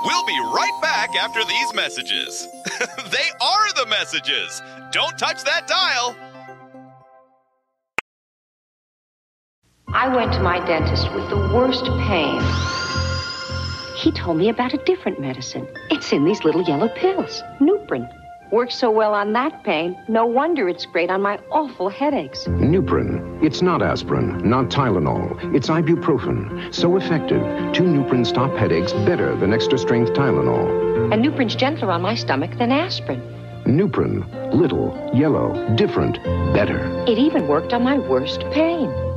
We'll be right back after these messages. They are the messages. Don't touch that dial. I went to my dentist with the worst pain. He told me about a different medicine. It's in these little yellow pills. Nuprin. Works so well on that pain, no wonder it's great on my awful headaches. Nuprin. It's not aspirin, not Tylenol. It's ibuprofen. So effective, 2 Nuprin stop headaches better than extra-strength Tylenol. And Nuprin's gentler on my stomach than aspirin. Nuprin. Little, yellow, different, better. It even worked on my worst pain.